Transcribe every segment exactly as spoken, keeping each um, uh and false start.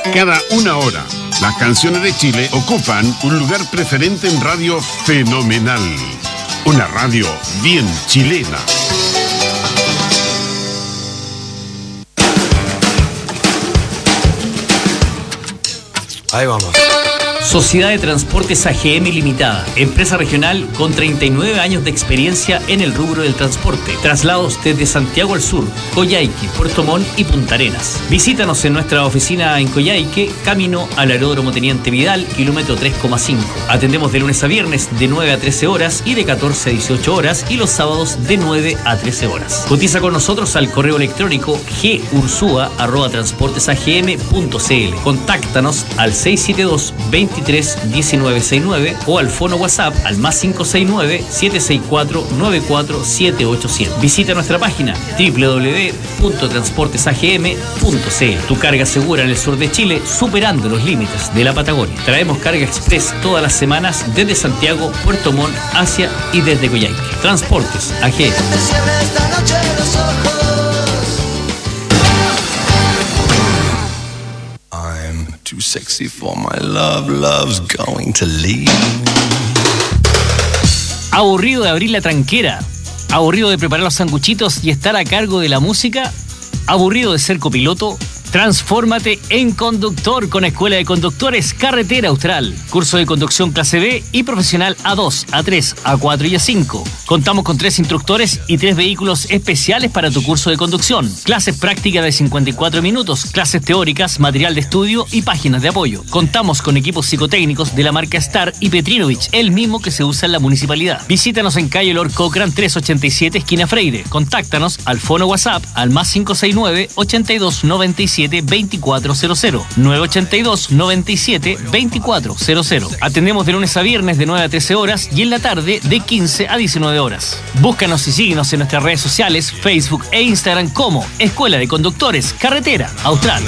Cada una hora, las canciones de Chile ocupan un lugar preferente en Radio Fenomenal. Una radio bien chilena. Ahí vamos. Sociedad de Transportes A G M Limitada, empresa regional con treinta y nueve años de experiencia en el rubro del transporte. Traslados desde Santiago al sur, Coyhaique, Puerto Montt y Punta Arenas. Visítanos en nuestra oficina en Coyhaique, camino al Aeródromo Teniente Vidal, kilómetro tres coma cinco. Atendemos de lunes a viernes de nueve a trece horas y de catorce a dieciocho horas y los sábados de nueve a trece horas. Cotiza con nosotros al correo electrónico g ursua arroba transportes a g m punto c l. Contáctanos al seis siete dos, veintitrés, diecinueve sesenta y nueve o al fono WhatsApp al más cinco seis nueve, siete seis cuatro, nueve cuatro siete ocho siete. Visita nuestra página doble u doble u doble u punto transportes a g m punto c l. Tu carga segura en el sur de Chile, superando los límites de la Patagonia. Traemos carga express todas las semanas desde Santiago, Puerto Montt, hacia y desde Coyhaique. Transportes A G M. Too sexy for my love, love's going to leave. ¿Aburrido de abrir la tranquera? ¿Aburrido de preparar los sanguchitos y estar a cargo de la música? ¿Aburrido de ser copiloto? Transfórmate en conductor con Escuela de Conductores Carretera Austral. Curso de conducción clase B y profesional A dos, A tres, A cuatro y A cinco. Contamos con tres instructores y tres vehículos especiales para tu curso de conducción. Clases prácticas de cincuenta y cuatro minutos, clases teóricas, material de estudio y páginas de apoyo. Contamos con equipos psicotécnicos de la marca Star y Petrinovich, el mismo que se usa en la municipalidad. Visítanos en calle Lord Cochrane trescientos ochenta y siete, esquina Freire. Contáctanos al fono WhatsApp al más cinco seis nueve, ochenta y dos, noventa y siete, veinticuatro cero cero, nueve ochenta y dos, noventa y siete, veinticuatro cero cero. Atendemos de lunes a viernes de nueve a trece horas y en la tarde de quince a diecinueve horas. Búscanos y síguenos en nuestras redes sociales, Facebook e Instagram como Escuela de Conductores Carretera Austral.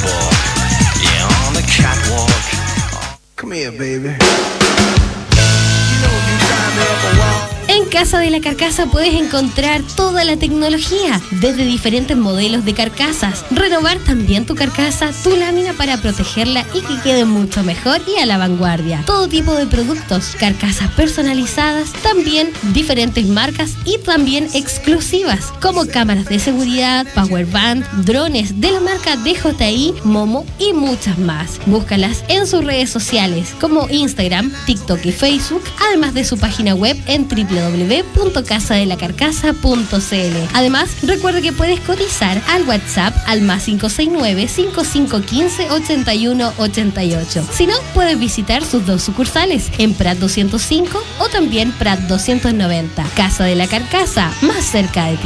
En Casa de la Carcasa puedes encontrar toda la tecnología, desde diferentes modelos de carcasas. Renovar también tu carcasa, tu lámina para protegerla y que quede mucho mejor y a la vanguardia. Todo tipo de productos, carcasas personalizadas, también diferentes marcas y también exclusivas, como cámaras de seguridad, power band, drones de la marca D J I, Momo y muchas más. Búscalas en sus redes sociales como Instagram, TikTok y Facebook, además de su página web en doble u doble u doble u punto casa de la carcasa punto c l. Además, recuerda que puedes cotizar al WhatsApp al más cinco seis nueve, cinco cinco uno cinco, ochenta y uno ochenta y ocho. Si no, puedes visitar sus dos sucursales en Prat doscientos cinco o también Prat doscientos noventa. Casa de la Carcasa, más cerca de ti.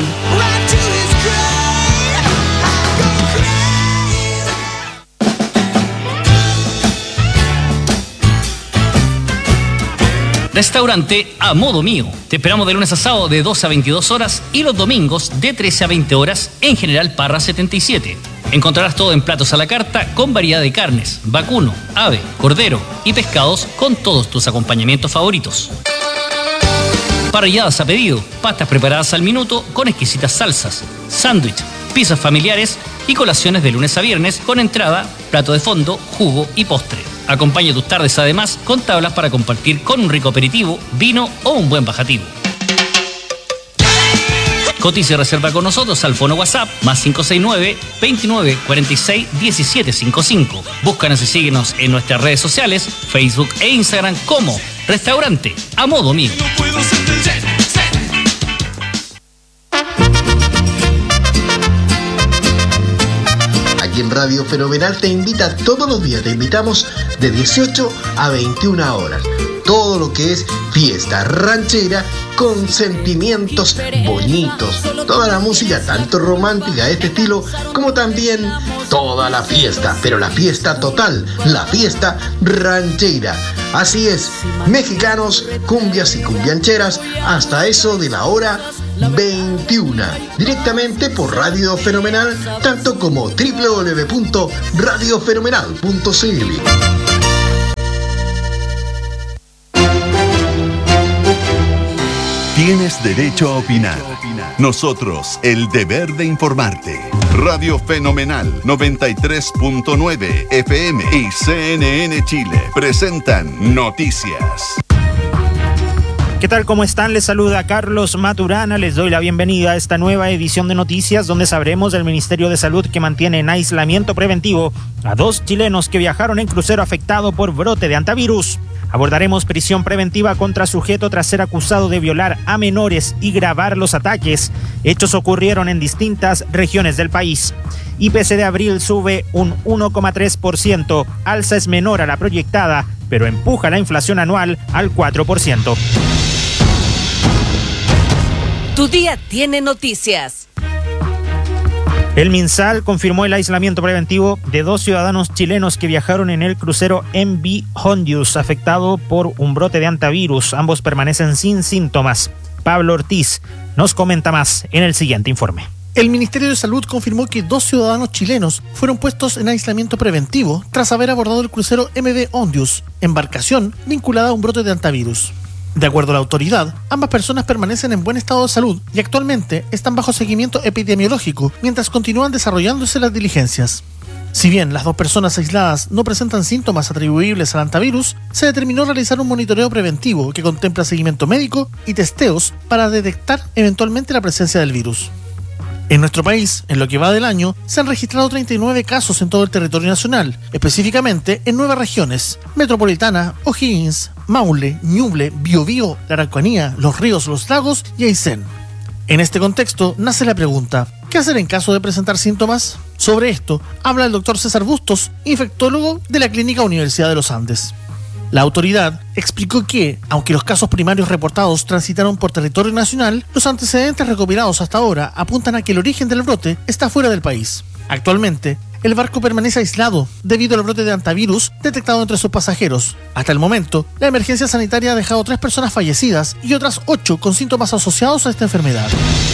Restaurante A Modo Mío. Te esperamos de lunes a sábado de doce a veintidós horas y los domingos de trece a veinte horas en General Parra setenta y siete. Encontrarás todo en platos a la carta con variedad de carnes, vacuno, ave, cordero y pescados con todos tus acompañamientos favoritos. Parrilladas a pedido, pastas preparadas al minuto con exquisitas salsas, sándwich, pizzas familiares y colaciones de lunes a viernes con entrada, plato de fondo, jugo y postre. Acompaña tus tardes además con tablas para compartir con un rico aperitivo, vino o un buen bajativo. Cotiza y reserva con nosotros al fono WhatsApp más cinco seis nueve, veintinueve, cuarenta y seis, diecisiete cincuenta y cinco. Búscanos y síguenos en nuestras redes sociales, Facebook e Instagram como Restaurante A Modo Mío. Aquí en Radio Fenomenal te invita todos los días, te invitamos de dieciocho a veintiuna horas. Todo lo que es fiesta ranchera con sentimientos bonitos. Toda la música, tanto romántica de este estilo, como también toda la fiesta, pero la fiesta total, la fiesta ranchera. Así es, mexicanos, cumbias y cumbiancheras, hasta eso de la hora veintiuna, directamente por Radio Fenomenal, tanto como doble u doble u doble u punto radio fenomenal punto c l. Tienes derecho a opinar. Nosotros, el deber de informarte. Radio Fenomenal noventa y tres punto nueve F M y C N N Chile presentan Noticias. ¿Qué tal? ¿Cómo están? Les saluda Carlos Maturana. Les doy la bienvenida a esta nueva edición de Noticias, donde sabremos del Ministerio de Salud que mantiene en aislamiento preventivo a dos chilenos que viajaron en crucero afectado por brote de hantavirus. Abordaremos prisión preventiva contra sujeto tras ser acusado de violar a menores y grabar los ataques. Hechos ocurrieron en distintas regiones del país. I P C de abril sube un uno coma tres por ciento. Alza es menor a la proyectada, pero empuja la inflación anual al cuatro por ciento. Tu día tiene noticias. El MinSal confirmó el aislamiento preventivo de dos ciudadanos chilenos que viajaron en el crucero M V Hondius, afectado por un brote de hantavirus. Ambos permanecen sin síntomas. Pablo Ortiz nos comenta más en el siguiente informe. El Ministerio de Salud confirmó que dos ciudadanos chilenos fueron puestos en aislamiento preventivo tras haber abordado el crucero M V Hondius, embarcación vinculada a un brote de hantavirus. De acuerdo a la autoridad, ambas personas permanecen en buen estado de salud y actualmente están bajo seguimiento epidemiológico mientras continúan desarrollándose las diligencias. Si bien las dos personas aisladas no presentan síntomas atribuibles al hantavirus, se determinó realizar un monitoreo preventivo que contempla seguimiento médico y testeos para detectar eventualmente la presencia del virus. En nuestro país, en lo que va del año, se han registrado treinta y nueve casos en todo el territorio nacional, específicamente en nueve regiones: Metropolitana, O'Higgins, Maule, Ñuble, Biobío, la Araucanía, Los Ríos, Los Lagos y Aysén. En este contexto, nace la pregunta: ¿qué hacer en caso de presentar síntomas? Sobre esto, habla el doctor César Bustos, infectólogo de la Clínica Universidad de los Andes. La autoridad explicó que, aunque los casos primarios reportados transitaron por territorio nacional, los antecedentes recopilados hasta ahora apuntan a que el origen del brote está fuera del país. Actualmente, el barco permanece aislado debido al brote de hantavirus detectado entre sus pasajeros. Hasta el momento, la emergencia sanitaria ha dejado tres personas fallecidas y otras ocho con síntomas asociados a esta enfermedad.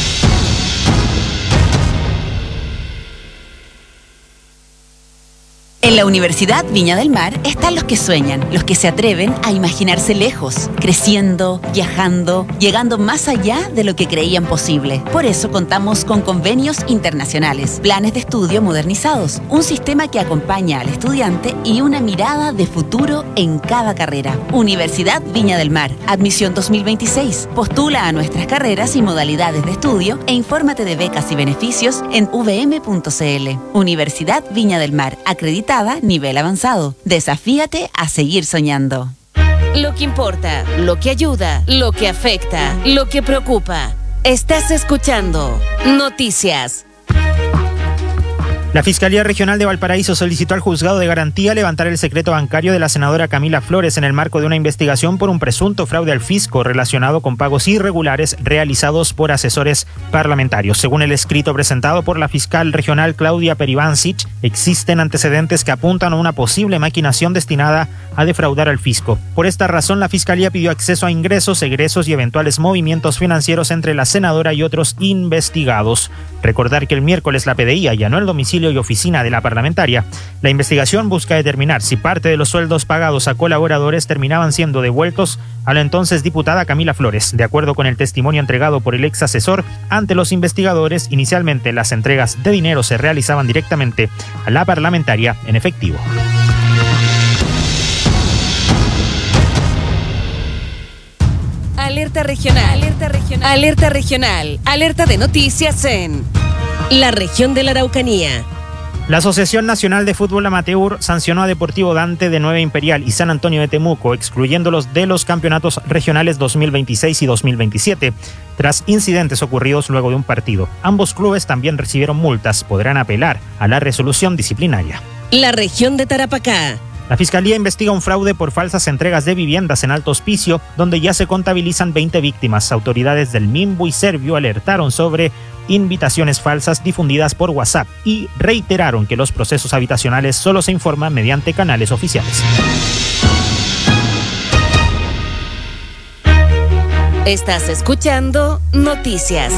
En la Universidad Viña del Mar están los que sueñan, los que se atreven a imaginarse lejos, creciendo, viajando, llegando más allá de lo que creían posible. Por eso contamos con convenios internacionales, planes de estudio modernizados, un sistema que acompaña al estudiante y una mirada de futuro en cada carrera. Universidad Viña del Mar, admisión dos mil veintiséis. Postula a nuestras carreras y modalidades de estudio e infórmate de becas y beneficios en v m punto c l. Universidad Viña del Mar, acreditada nivel avanzado. Desafíate a seguir soñando. Lo que importa, lo que ayuda, lo que afecta, lo que preocupa. Estás escuchando Noticias. La Fiscalía Regional de Valparaíso solicitó al Juzgado de Garantía levantar el secreto bancario de la senadora Camila Flores en el marco de una investigación por un presunto fraude al fisco relacionado con pagos irregulares realizados por asesores parlamentarios. Según el escrito presentado por la fiscal regional Claudia Peribancic, existen antecedentes que apuntan a una posible maquinación destinada a defraudar al fisco. Por esta razón, la Fiscalía pidió acceso a ingresos, egresos y eventuales movimientos financieros entre la senadora y otros investigados. Recordar que el miércoles la P D I allanó el domicilio y oficina de la parlamentaria. La investigación busca determinar si parte de los sueldos pagados a colaboradores terminaban siendo devueltos a la entonces diputada Camila Flores. De acuerdo con el testimonio entregado por el ex asesor ante los investigadores, inicialmente las entregas de dinero se realizaban directamente a la parlamentaria en efectivo. Alerta regional, alerta regional, alerta regional, alerta de noticias en la región de la Araucanía. La Asociación Nacional de Fútbol Amateur sancionó a Deportivo Dante de Nueva Imperial y San Antonio de Temuco, excluyéndolos de los campeonatos regionales dos mil veintiséis y dos mil veintisiete, tras incidentes ocurridos luego de un partido. Ambos clubes también recibieron multas, podrán apelar a la resolución disciplinaria. La región de Tarapacá. La Fiscalía investiga un fraude por falsas entregas de viviendas en Alto Hospicio, donde ya se contabilizan veinte víctimas. Autoridades del Minbu y Servio alertaron sobre invitaciones falsas difundidas por WhatsApp y reiteraron que los procesos habitacionales solo se informan mediante canales oficiales. Estás escuchando Noticias.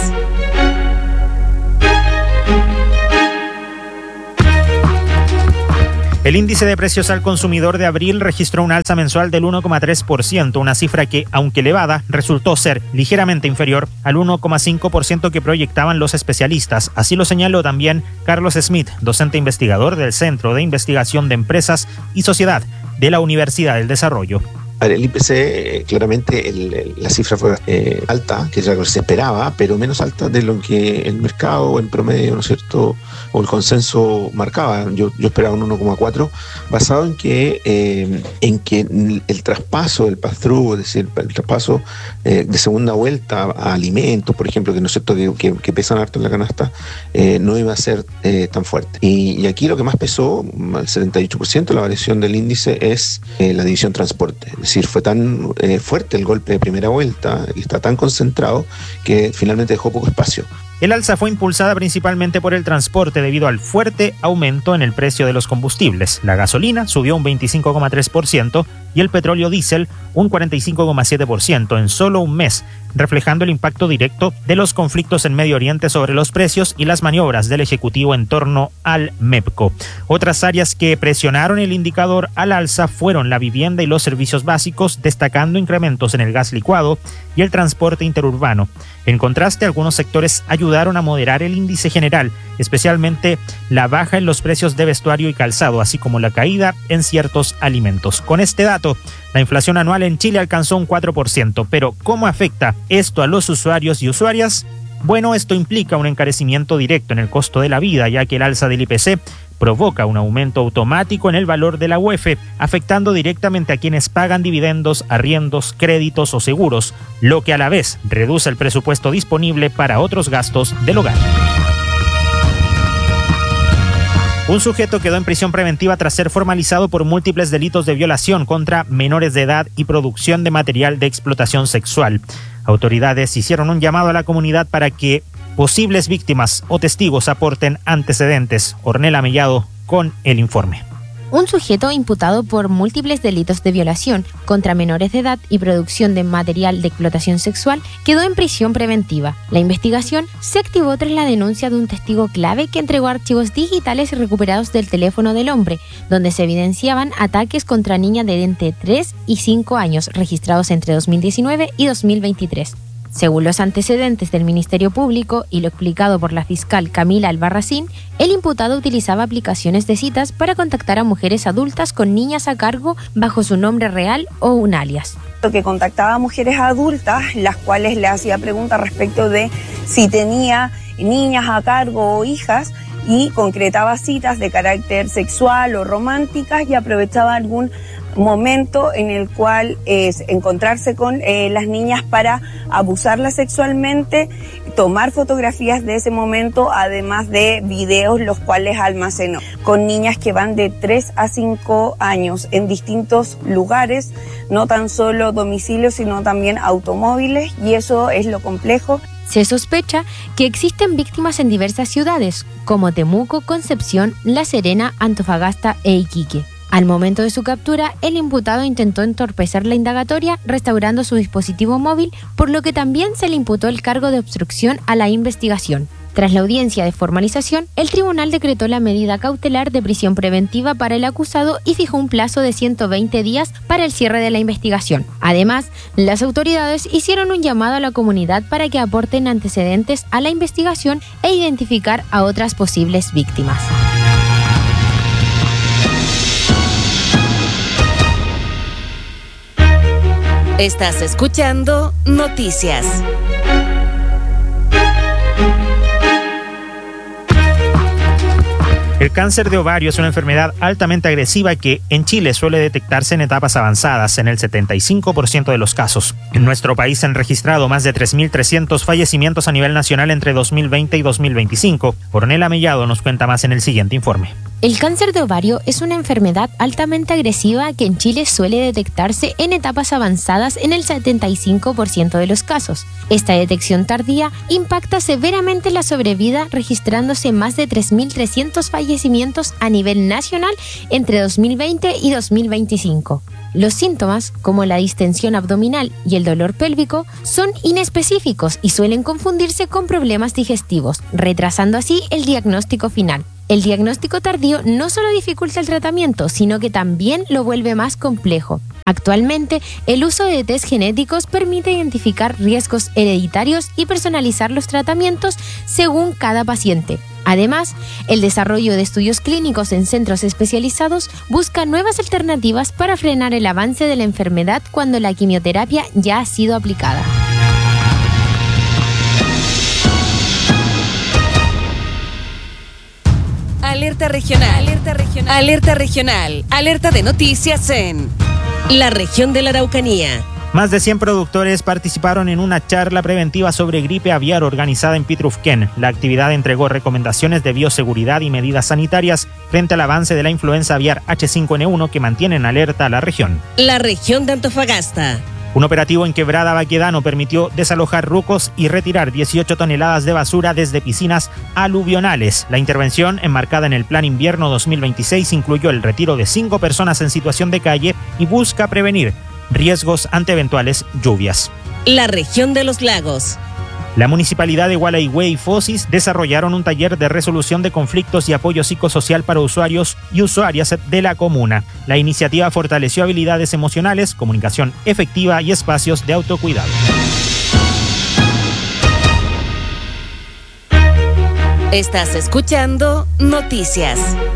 El índice de precios al consumidor de abril registró un alza mensual del uno coma tres por ciento, una cifra que, aunque elevada, resultó ser ligeramente inferior al uno coma cinco por ciento que proyectaban los especialistas. Así lo señaló también Carlos Smith, docente investigador del Centro de Investigación de Empresas y Sociedad de la Universidad del Desarrollo. El I P C, claramente el, el, la cifra fue eh, alta, que es lo que se esperaba, pero menos alta de lo que el mercado en promedio, ¿no es cierto?, o el consenso marcaba. Yo, yo esperaba un uno coma cuatro, basado en que eh, en que el, el traspaso del pass-through, es decir, el traspaso eh, de segunda vuelta a alimentos, por ejemplo, que no es cierto que, que, que pesan harto en la canasta, eh, no iba a ser eh, tan fuerte. Y, y aquí lo que más pesó, el setenta y ocho por ciento de la variación del índice, es eh, la división transporte. Es decir, fue tan eh, fuerte el golpe de primera vuelta y está tan concentrado que finalmente dejó poco espacio. El alza fue impulsada principalmente por el transporte debido al fuerte aumento en el precio de los combustibles. La gasolina subió un veinticinco coma tres por ciento y el petróleo diésel un cuarenta y cinco coma siete por ciento en solo un mes, reflejando el impacto directo de los conflictos en Medio Oriente sobre los precios y las maniobras del Ejecutivo en torno al MEPCO. Otras áreas que presionaron el indicador al alza fueron la vivienda y los servicios básicos, destacando incrementos en el gas licuado y el transporte interurbano. En contraste, algunos sectores ayudaron a moderar el índice general, especialmente la baja en los precios de vestuario y calzado, así como la caída en ciertos alimentos. Con este dato, la inflación anual en Chile alcanzó un cuatro por ciento, pero ¿cómo afecta esto a los usuarios y usuarias? Bueno, esto implica un encarecimiento directo en el costo de la vida, ya que el alza del I P C provoca un aumento automático en el valor de la U E F, afectando directamente a quienes pagan dividendos, arriendos, créditos o seguros, lo que a la vez reduce el presupuesto disponible para otros gastos del hogar. Un sujeto quedó en prisión preventiva tras ser formalizado por múltiples delitos de violación contra menores de edad y producción de material de explotación sexual. Autoridades hicieron un llamado a la comunidad para que posibles víctimas o testigos aporten antecedentes. Ornella Mellado con el informe. Un sujeto imputado por múltiples delitos de violación contra menores de edad y producción de material de explotación sexual quedó en prisión preventiva. La investigación se activó tras la denuncia de un testigo clave que entregó archivos digitales recuperados del teléfono del hombre, donde se evidenciaban ataques contra niñas de entre tres y cinco años registrados entre dos mil diecinueve y dos mil veintitrés. Según los antecedentes del Ministerio Público y lo explicado por la fiscal Camila Albarracín, el imputado utilizaba aplicaciones de citas para contactar a mujeres adultas con niñas a cargo bajo su nombre real o un alias. Que contactaba a mujeres adultas, las cuales le hacía preguntas respecto de si tenía niñas a cargo o hijas, y concretaba citas de carácter sexual o románticas y aprovechaba algún momento en el cual es encontrarse con eh, las niñas para abusarlas sexualmente, tomar fotografías de ese momento, además de videos los cuales almacenó, con niñas que van de tres a cinco años en distintos lugares, no tan solo domicilios, sino también automóviles, y eso es lo complejo. Se sospecha que existen víctimas en diversas ciudades, como Temuco, Concepción, La Serena, Antofagasta e Iquique. Al momento de su captura, el imputado intentó entorpecer la indagatoria restaurando su dispositivo móvil, por lo que también se le imputó el cargo de obstrucción a la investigación. Tras la audiencia de formalización, el tribunal decretó la medida cautelar de prisión preventiva para el acusado y fijó un plazo de ciento veinte días para el cierre de la investigación. Además, las autoridades hicieron un llamado a la comunidad para que aporten antecedentes a la investigación e identificar a otras posibles víctimas. Estás escuchando Noticias. El cáncer de ovario es una enfermedad altamente agresiva que en Chile suele detectarse en etapas avanzadas, en el setenta y cinco por ciento de los casos. En nuestro país se han registrado más de tres mil trescientos fallecimientos a nivel nacional entre dos mil veinte y dos mil veinticinco. Ornella Mellado nos cuenta más en el siguiente informe. El cáncer de ovario es una enfermedad altamente agresiva que en Chile suele detectarse en etapas avanzadas en el setenta y cinco por ciento de los casos. Esta detección tardía impacta severamente la sobrevida, registrándose más de tres mil trescientos fallecimientos a nivel nacional entre dos mil veinte y dos mil veinticinco. Los síntomas, como la distensión abdominal y el dolor pélvico, son inespecíficos y suelen confundirse con problemas digestivos, retrasando así el diagnóstico final. El diagnóstico tardío no solo dificulta el tratamiento, sino que también lo vuelve más complejo. Actualmente, el uso de test genéticos permite identificar riesgos hereditarios y personalizar los tratamientos según cada paciente. Además, el desarrollo de estudios clínicos en centros especializados busca nuevas alternativas para frenar el avance de la enfermedad cuando la quimioterapia ya ha sido aplicada. Alerta regional, alerta regional, alerta regional, alerta de noticias en la región de la Araucanía. Más de cien productores participaron en una charla preventiva sobre gripe aviar organizada en Pitrufquén. La actividad entregó recomendaciones de bioseguridad y medidas sanitarias frente al avance de la influenza aviar H cinco N uno que mantiene en alerta a la región. La región de Antofagasta. Un operativo en Quebrada Baquedano permitió desalojar rucos y retirar dieciocho toneladas de basura desde piscinas aluvionales. La intervención, enmarcada en el Plan Invierno dos mil veintiséis, incluyó el retiro de cinco personas en situación de calle y busca prevenir riesgos ante eventuales lluvias. La región de los lagos. La Municipalidad de Gualeguay y Fosis desarrollaron un taller de resolución de conflictos y apoyo psicosocial para usuarios y usuarias de la comuna. La iniciativa fortaleció habilidades emocionales, comunicación efectiva y espacios de autocuidado. Estás escuchando Noticias.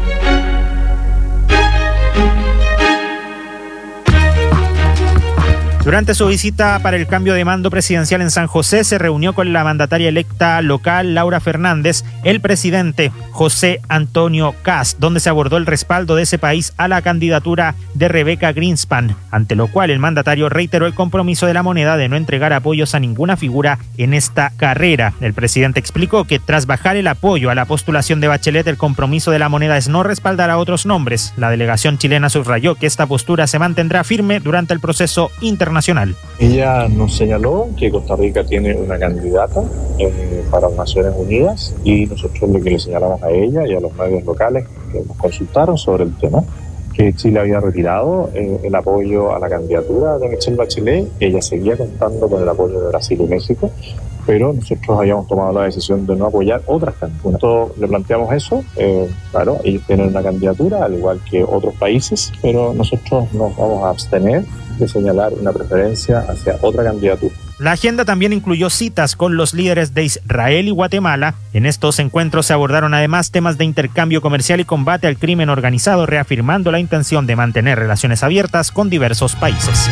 Durante su visita para el cambio de mando presidencial en San José, se reunió con la mandataria electa local, Laura Fernández, el presidente José Antonio Kast, donde se abordó el respaldo de ese país a la candidatura de Rebeca Greenspan, ante lo cual el mandatario reiteró el compromiso de la moneda de no entregar apoyos a ninguna figura en esta carrera. El presidente explicó que tras bajar el apoyo a la postulación de Bachelet, el compromiso de la moneda es no respaldar a otros nombres. La delegación chilena subrayó que esta postura se mantendrá firme durante el proceso internacional. Ella nos señaló que Costa Rica tiene una candidata eh, para Naciones Unidas y nosotros lo que le señalamos a ella y a los medios locales que nos consultaron sobre el tema, que Chile había retirado eh, el apoyo a la candidatura de Michelle Bachelet, que ella seguía contando con el apoyo de Brasil y México, pero nosotros habíamos tomado la decisión de no apoyar otras candidaturas. Nosotros le planteamos eso, eh, claro, ellos tienen una candidatura al igual que otros países, pero nosotros nos vamos a abstener de señalar una preferencia hacia otra candidatura. La agenda también incluyó citas con los líderes de Israel y Guatemala. En estos encuentros se abordaron además temas de intercambio comercial y combate al crimen organizado, reafirmando la intención de mantener relaciones abiertas con diversos países.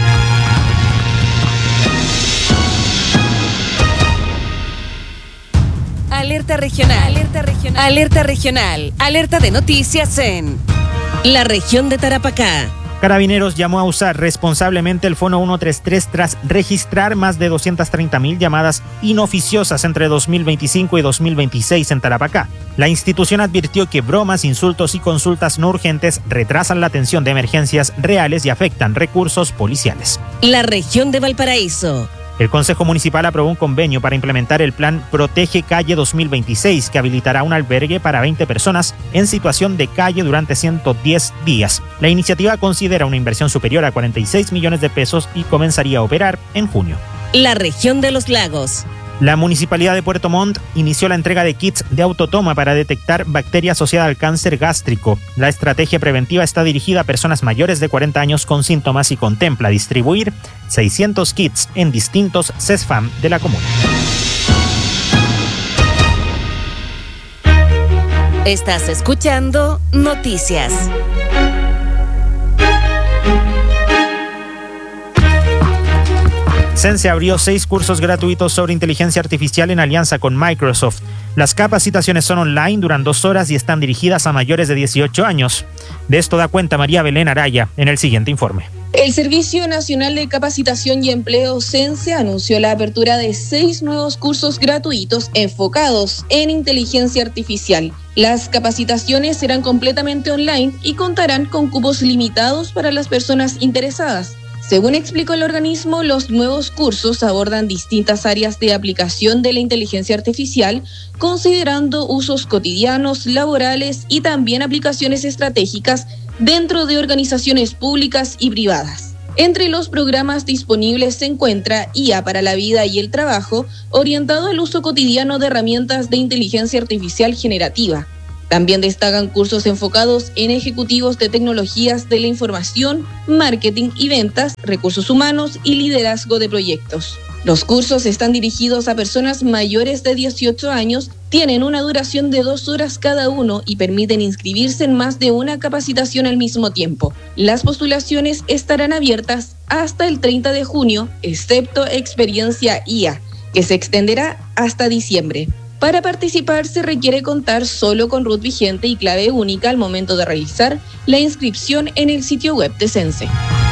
Alerta regional, alerta regional, alerta regional, alerta de noticias en la región de Tarapacá. Carabineros llamó a usar responsablemente el Fono ciento treinta y tres tras registrar más de doscientas treinta mil llamadas inoficiosas entre dos mil veinticinco y dos mil veintiséis en Tarapacá. La institución advirtió que bromas, insultos y consultas no urgentes retrasan la atención de emergencias reales y afectan recursos policiales. La región de Valparaíso. El Consejo Municipal aprobó un convenio para implementar el Plan Protege Calle dos mil veintiséis, que habilitará un albergue para veinte personas en situación de calle durante ciento diez días. La iniciativa considera una inversión superior a cuarenta y seis millones de pesos y comenzaría a operar en junio. La región de los lagos. La Municipalidad de Puerto Montt inició la entrega de kits de autotoma para detectar bacteria asociada al cáncer gástrico. La estrategia preventiva está dirigida a personas mayores de cuarenta años con síntomas y contempla distribuir seiscientos kits en distintos CESFAM de la comuna. Estás escuchando Noticias. Sense abrió seis cursos gratuitos sobre inteligencia artificial en alianza con Microsoft. Las capacitaciones son online, duran dos horas y están dirigidas a mayores de dieciocho años. De esto da cuenta María Belén Araya en el siguiente informe. El Servicio Nacional de Capacitación y Empleo Sense anunció la apertura de seis nuevos cursos gratuitos enfocados en inteligencia artificial. Las capacitaciones serán completamente online y contarán con cupos limitados para las personas interesadas. Según explicó el organismo, los nuevos cursos abordan distintas áreas de aplicación de la inteligencia artificial, considerando usos cotidianos, laborales y también aplicaciones estratégicas dentro de organizaciones públicas y privadas. Entre los programas disponibles se encuentra I A para la vida y el trabajo, orientado al uso cotidiano de herramientas de inteligencia artificial generativa. También destacan cursos enfocados en ejecutivos de tecnologías de la información, marketing y ventas, recursos humanos y liderazgo de proyectos. Los cursos están dirigidos a personas mayores de dieciocho años, tienen una duración de dos horas cada uno y permiten inscribirse en más de una capacitación al mismo tiempo. Las postulaciones estarán abiertas hasta el treinta de junio, excepto experiencia I A, que se extenderá hasta diciembre. Para participar se requiere contar solo con R U T vigente y clave única al momento de realizar la inscripción en el sitio web de Sense.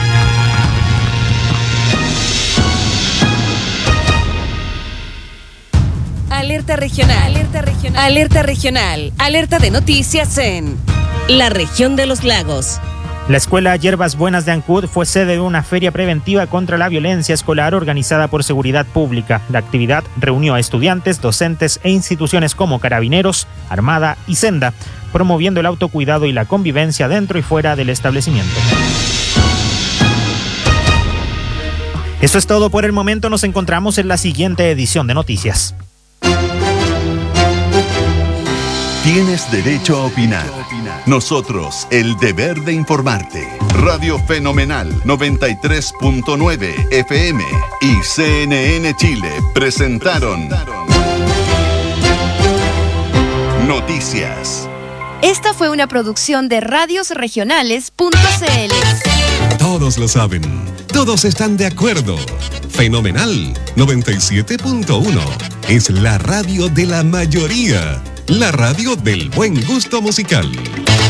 Alerta regional, alerta regional, alerta regional, alerta de noticias en la región de los lagos. La Escuela Hierbas Buenas de Ancud fue sede de una feria preventiva contra la violencia escolar organizada por Seguridad Pública. La actividad reunió a estudiantes, docentes e instituciones como Carabineros, Armada y Senda, promoviendo el autocuidado y la convivencia dentro y fuera del establecimiento. Eso es todo por el momento. Nos encontramos en la siguiente edición de Noticias. Tienes derecho a opinar. Nosotros, el deber de informarte. Radio Fenomenal noventa y tres punto nueve F M y C N N Chile presentaron Noticias. Esta fue una producción de radios regionales punto c l. Todos lo saben, todos están de acuerdo. Fenomenal noventa y siete punto uno es la radio de la mayoría. La radio del buen gusto musical.